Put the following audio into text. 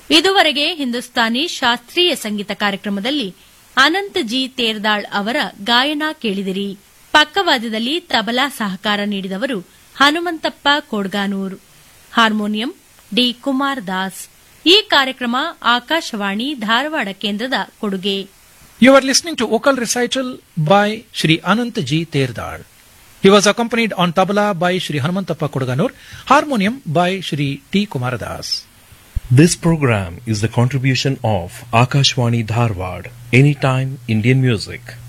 ಇದುವರೆಗೆ ಹಿಂದೂಸ್ತಾನಿ ಶಾಸ್ತ್ರೀಯ ಸಂಗೀತ ಕಾರ್ಯಕ್ರಮದಲ್ಲಿ ಅನಂತ್ ಜಿ ತೇರ್ದಾಳ್ ಅವರ ಗಾಯನ ಕೇಳಿದಿರಿ. ಪಕ್ಕವಾದ್ಯದಲ್ಲಿ ತಬಲಾ ಸಹಕಾರ ನೀಡಿದವರು ಹನುಮಂತಪ್ಪ ಕೋಡ್ಗಾನೂರ್, ಹಾರ್ಮೋನಿಯಂ ಡಿ ಕುಮಾರ್ ದಾಸ್. ಈ ಕಾರ್ಯಕ್ರಮ ಆಕಾಶವಾಣಿ ಧಾರವಾಡ ಕೇಂದ್ರದ ಕೊಡುಗೆ. You are listening to vocal recital by Shri Anant G. Terdal. He was accompanied on tabla by Shri Hanumanthappa Kodaganur, harmonium by Shri T. Kumaradas. This program is the contribution of Akashwani Dharwad, Anytime Indian Music.